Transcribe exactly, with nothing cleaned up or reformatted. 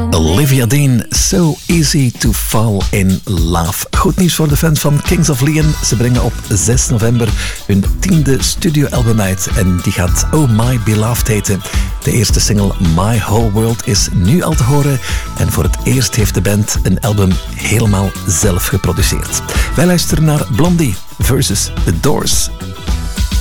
Olivia Dean, So Easy to Fall in Love. Goed nieuws voor de fans van Kings of Leon. Ze brengen op zes november hun tiende studioalbum uit en die gaat Oh My Beloved heten. De eerste single My Whole World is nu al te horen en voor het eerst heeft de band een album helemaal zelf geproduceerd. Wij luisteren naar Blondie versus The Doors.